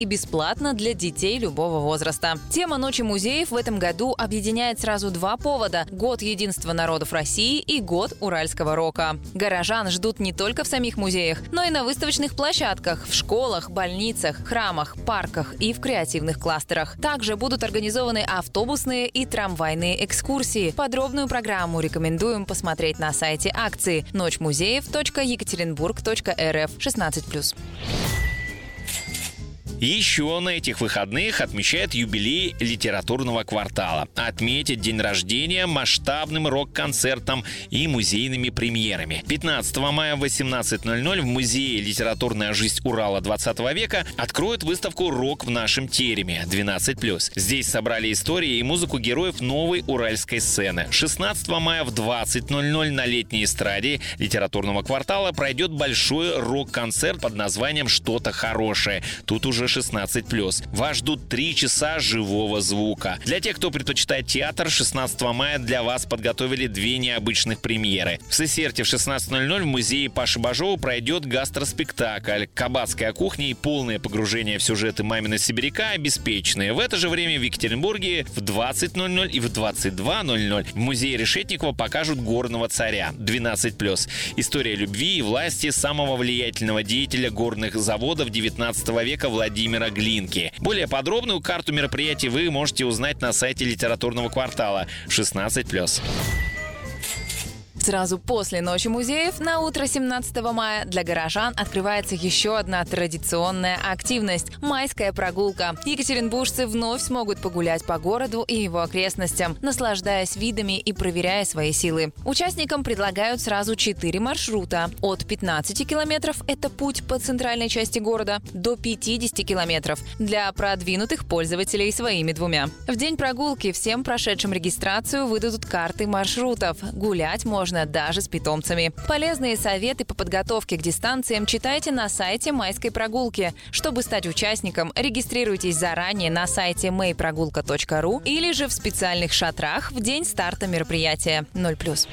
и бесплатно для детей любого возраста. Тема Ночи музеев в этом году объединяет сразу два повода – Год единства народов России и Год уральского рока. Горожан ждут не только в самих музеях, но и на выставочных площадках, в школах, больницах, храмах, парках и в креативных кластерах. Также будут организованы автобусные и трамвайные экскурсии. Подробную программу рекомендуем посмотреть на сайте акции ночмузеев.екатеринбург.рф 16+. Еще на этих выходных отмечают юбилей литературного квартала. Отметить день рождения масштабным рок-концертом и музейными премьерами. 15 мая в 18:00 в Музее «Литературная жизнь Урала 20 века» откроют выставку «Рок в нашем тереме» 12+. Здесь собрали истории и музыку героев новой уральской сцены. 16 мая в 20:00 на летней эстраде литературного квартала пройдет большой рок-концерт под названием «Что-то хорошее». Тут уже 16+. Вас ждут 3 часа живого звука. Для тех, кто предпочитает театр, 16 мая для вас подготовили 2 необычных премьеры. В Сесерте в 16:00 в музее Паши Бажова пройдет гастроспектакль «Кабацкая кухня» и полное погружение в сюжеты «Мамина сибиряка» обеспечены. В это же время в Екатеринбурге в 20:00 и в 22:00 в музее Решетникова покажут «Горного царя» 12+. История любви и власти самого влиятельного деятеля горных заводов 19 века Владимира Глинки. Более подробную карту мероприятий вы можете узнать на сайте литературного квартала 16+. Сразу после Ночи музеев на утро 17 мая для горожан открывается еще одна традиционная активность – майская прогулка. Екатеринбуржцы вновь смогут погулять по городу и его окрестностям, наслаждаясь видами и проверяя свои силы. Участникам предлагают сразу 4 маршрута. От 15 километров – это путь по центральной части города, до 50 километров для продвинутых пользователей своими 2. В день прогулки всем прошедшим регистрацию выдадут карты маршрутов. Гулять можно даже с питомцами. Полезные советы по подготовке к дистанциям читайте на сайте майской прогулки. Чтобы стать участником, регистрируйтесь заранее на сайте mayprogulka.ru или же в специальных шатрах в день старта мероприятия 0+.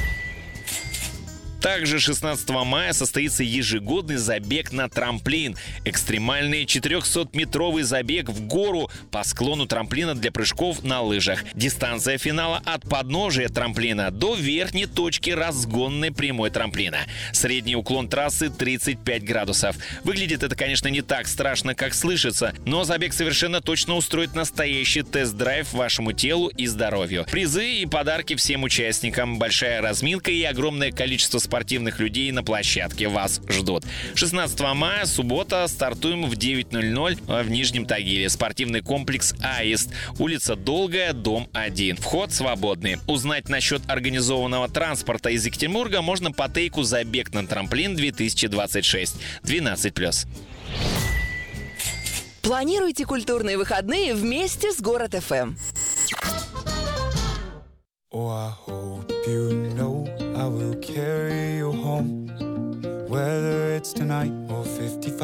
Также 16 мая состоится ежегодный забег на трамплин. Экстремальный 400-метровый забег в гору по склону трамплина для прыжков на лыжах. Дистанция финала от подножия трамплина до верхней точки разгонной прямой трамплина. Средний уклон трассы 35 градусов. Выглядит это, конечно, не так страшно, как слышится, но забег совершенно точно устроит настоящий тест-драйв вашему телу и здоровью. Призы и подарки всем участникам, большая разминка и огромное количество спортивных людей на площадке вас ждут. 16 мая, суббота, стартуем в 9:00 в Нижнем Тагиле. Спортивный комплекс «Аист», улица Долгая, дом 1. Вход свободный. Узнать насчет организованного транспорта из Екатеринбурга можно по тейку «Забег на трамплин 2026» 12+. Планируйте культурные выходные вместе с Город ФМ. Oh, I hope you know I will carry you home, whether it's tonight or 55.